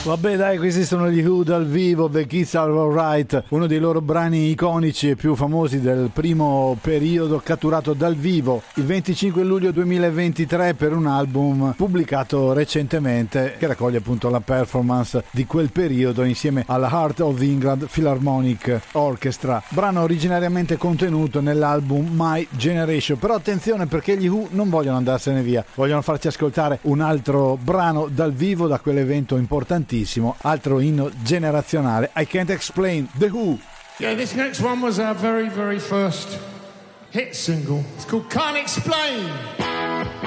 Vabbè dai, questi sono gli Who dal vivo, The Kids Are Alright, uno dei loro brani iconici e più famosi del primo periodo catturato dal vivo il 25 luglio 2023 per un album pubblicato recentemente che raccoglie appunto la performance di quel periodo insieme alla Heart of England Philharmonic Orchestra, brano originariamente contenuto nell'album My Generation. Però attenzione, perché gli Who non vogliono andarsene via, vogliono farci ascoltare un altro brano dal vivo da quell'evento importantissimo, altro inno generazionale, I Can't Explain, The Who. Yeah, this next one was our very, very first hit single. It's called Can't Explain.